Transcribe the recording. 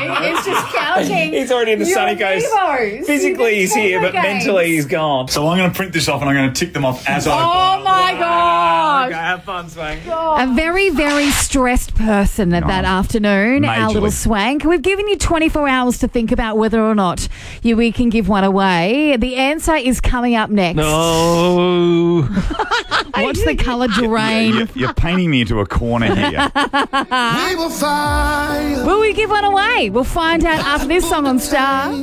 is just counting. He's already in the sunny coast. Evos. Physically he's here, but mentally he's gone. So I'm going to print this off and I'm going to tick them off as I Oh my gosh. Okay, have fun, Swank. A very, very stressed person that afternoon, our Majorly. little Swank. We've given you 24 hours to think about whether or not we can give one away. The answer is coming up next. No. Watch the colour drain. You're painting me into a corner here. Will we give one away? We'll find out after this song on Star.